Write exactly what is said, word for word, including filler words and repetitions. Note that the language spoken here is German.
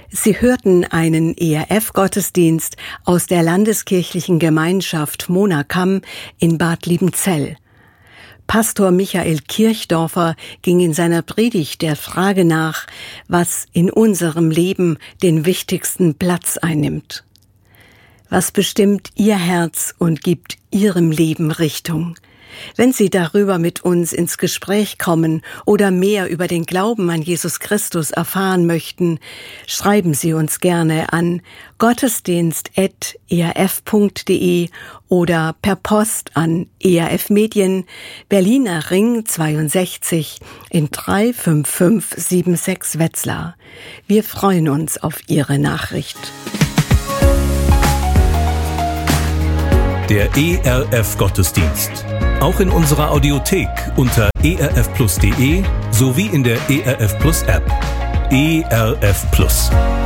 Sie hörten einen E R F-Gottesdienst aus der Landeskirchlichen Gemeinschaft Monacam in Bad Liebenzell. Pastor Michael Kirchdorfer ging in seiner Predigt der Frage nach, was in unserem Leben den wichtigsten Platz einnimmt. Was bestimmt Ihr Herz und gibt Ihrem Leben Richtung? Wenn Sie darüber mit uns ins Gespräch kommen oder mehr über den Glauben an Jesus Christus erfahren möchten, schreiben Sie uns gerne an gottesdienst at e r f punkt d e oder per Post an E R F Medien, Berliner Ring zweiundsechzig in drei fünf fünf sieben sechs Wetzlar. Wir freuen uns auf Ihre Nachricht. Der E R F-Gottesdienst. Auch in unserer Audiothek unter e r f plus punkt d e sowie in der E R F Plus App. E R F Plus.